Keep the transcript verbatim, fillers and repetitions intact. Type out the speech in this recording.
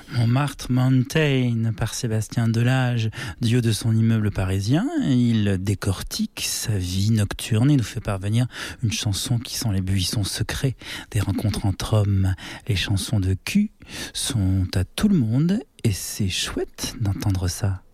Montmartre Mountain par Sébastien Delage, du haut de son immeuble parisien. Il décortique sa vie nocturne et nous fait parvenir une chanson qui sent les buissons secrets des rencontres entre hommes. Les chansons de cul sont à tout le monde et c'est chouette d'entendre ça.